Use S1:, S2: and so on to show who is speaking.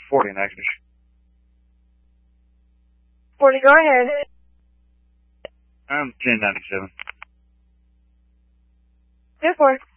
S1: 40 in Axis.
S2: 40, go ahead.
S1: I'm 1097.
S2: Go for it.